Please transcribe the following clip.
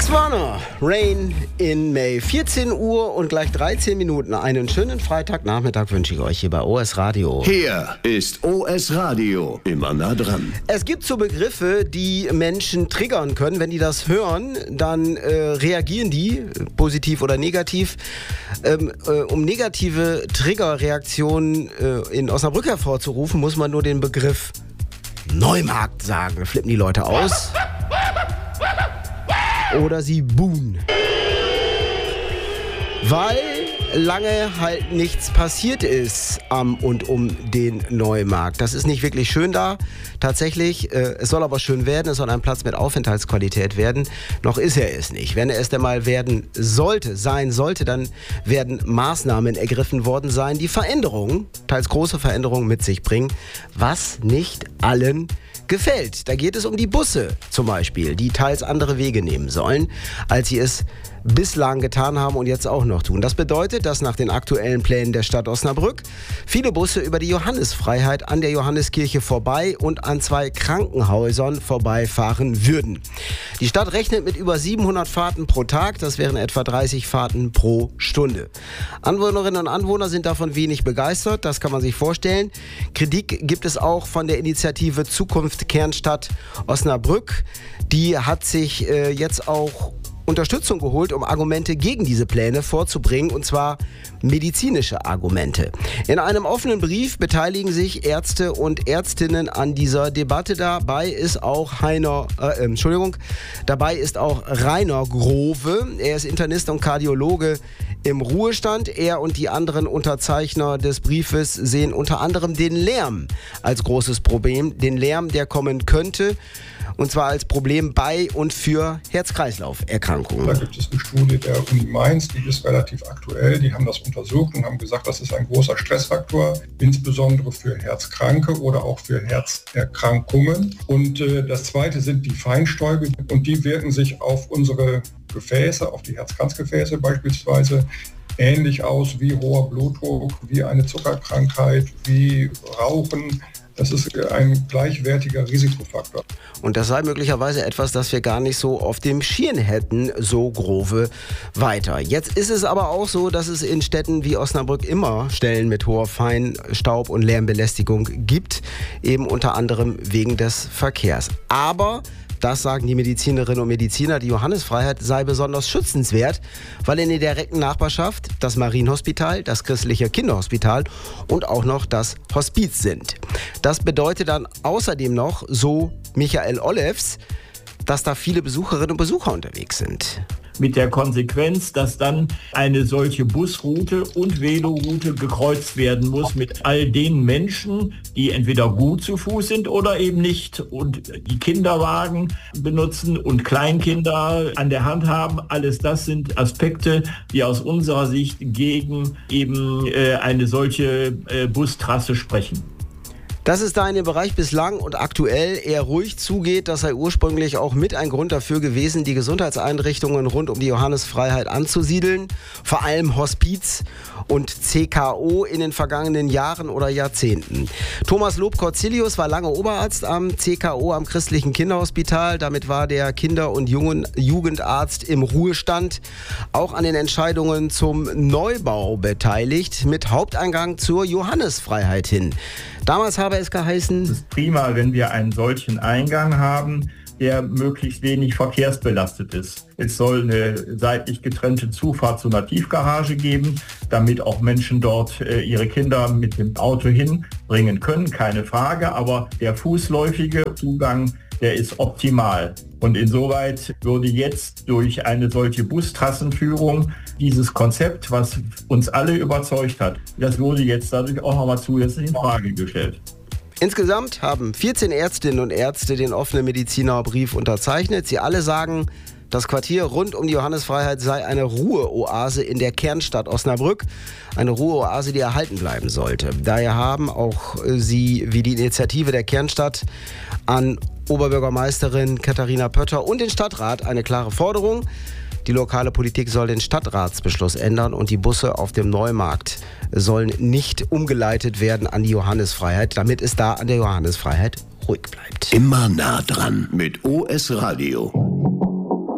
Nirvana, Rain in May. 14 Uhr und gleich 13 Minuten. Einen schönen Freitagnachmittag wünsche ich euch hier bei OS Radio. Hier ist OS Radio, immer nah dran. Es gibt so Begriffe, die Menschen triggern können. Wenn die das hören, dann reagieren die, positiv oder negativ. Um negative Triggerreaktionen in Osnabrück hervorzurufen, muss man nur den Begriff Neumarkt sagen. Da flippen die Leute aus. Oder sie buhen. Weil lange halt nichts passiert ist am und um den Neumarkt. Das ist nicht wirklich schön da. Tatsächlich, es soll aber schön werden. Es soll ein Platz mit Aufenthaltsqualität werden. Noch ist er es nicht. Wenn er es denn mal sein sollte, dann werden Maßnahmen ergriffen worden sein, die Veränderungen, teils große Veränderungen mit sich bringen, was nicht allen gefällt. Da geht es um die Busse zum Beispiel, die teils andere Wege nehmen sollen, als sie es bislang getan haben und jetzt auch noch tun. Das bedeutet, dass nach den aktuellen Plänen der Stadt Osnabrück viele Busse über die Johannisfreiheit an der Johanneskirche vorbei und an 2 Krankenhäusern vorbeifahren würden. Die Stadt rechnet mit über 700 Fahrten pro Tag, das wären etwa 30 Fahrten pro Stunde. Anwohnerinnen und Anwohner sind davon wenig begeistert, das kann man sich vorstellen. Kritik gibt es auch von der Initiative Zukunft Kernstadt Osnabrück. Die hat sich jetzt auch Unterstützung geholt, um Argumente gegen diese Pläne vorzubringen, und zwar medizinische Argumente. In einem offenen Brief beteiligen sich Ärzte und Ärztinnen an dieser Debatte. Dabei ist auch Rainer Grove. Er ist Internist und Kardiologe im Ruhestand. Er und die anderen Unterzeichner des Briefes sehen unter anderem den Lärm als großes Problem. Den Lärm, der kommen könnte. Und zwar als Problem bei und für Herz-Kreislauf-Erkrankungen. Da gibt es eine Studie der Uni Mainz, die ist relativ aktuell. Die haben das untersucht und haben gesagt, das ist ein großer Stressfaktor, insbesondere für Herzkranke oder auch für Herzerkrankungen. Und das Zweite sind die Feinstäube und die wirken sich auf unsere Gefäße, auf die Herzkranzgefäße beispielsweise, ähnlich aus wie hoher Blutdruck, wie eine Zuckerkrankheit, wie Rauchen. Das ist ein gleichwertiger Risikofaktor. Und das sei möglicherweise etwas, das wir gar nicht so auf dem Schirm hätten, so Grove weiter. Jetzt ist es aber auch so, dass es in Städten wie Osnabrück immer Stellen mit hoher Feinstaub- und Lärmbelästigung gibt, eben unter anderem wegen des Verkehrs. Aber das sagen die Medizinerinnen und Mediziner, die Johannisfreiheit sei besonders schützenswert, weil in der direkten Nachbarschaft das Marienhospital, das christliche Kinderhospital und auch noch das Hospiz sind. Das bedeutet dann außerdem noch, so Michael Ollefs, dass da viele Besucherinnen und Besucher unterwegs sind. Mit der Konsequenz, dass dann eine solche Busroute und Veloroute gekreuzt werden muss mit all den Menschen, die entweder gut zu Fuß sind oder eben nicht und die Kinderwagen benutzen und Kleinkinder an der Hand haben. Alles das sind Aspekte, die aus unserer Sicht gegen eben eine solche Bustrasse sprechen. Dass es da in dem Bereich bislang und aktuell eher ruhig zugeht, das sei ursprünglich auch mit ein Grund dafür gewesen, die Gesundheitseinrichtungen rund um die Johannisfreiheit anzusiedeln, vor allem Hospiz und CKO in den vergangenen Jahren oder Jahrzehnten. Thomas Lob-Corzilius war lange Oberarzt am CKO, am christlichen Kinderhospital. Damit war der Kinder- und Jugendarzt im Ruhestand, auch an den Entscheidungen zum Neubau beteiligt, mit Haupteingang zur Johannisfreiheit hin. Damals habe es geheißen: Es ist prima, wenn wir einen solchen Eingang haben, der möglichst wenig verkehrsbelastet ist. Es soll eine seitlich getrennte Zufahrt zu einer Tiefgarage geben, damit auch Menschen dort ihre Kinder mit dem Auto hinbringen können, keine Frage. Aber der fußläufige Zugang, der ist optimal. Und insoweit würde jetzt durch eine solche Bustrassenführung dieses Konzept, was uns alle überzeugt hat, das wurde jetzt dadurch auch nochmal zusätzlich in Frage gestellt. Insgesamt haben 14 Ärztinnen und Ärzte den offenen Medizinerbrief unterzeichnet. Sie alle sagen, das Quartier rund um die Johannisfreiheit sei eine Ruheoase in der Kernstadt Osnabrück. Eine Ruheoase, die erhalten bleiben sollte. Daher haben auch sie, wie die Initiative der Kernstadt, an Oberbürgermeisterin Katharina Pötter und den Stadtrat eine klare Forderung. Die lokale Politik soll den Stadtratsbeschluss ändern und die Busse auf dem Neumarkt sollen nicht umgeleitet werden an die Johannisfreiheit, damit es da an der Johannisfreiheit ruhig bleibt. Immer nah dran mit OS Radio.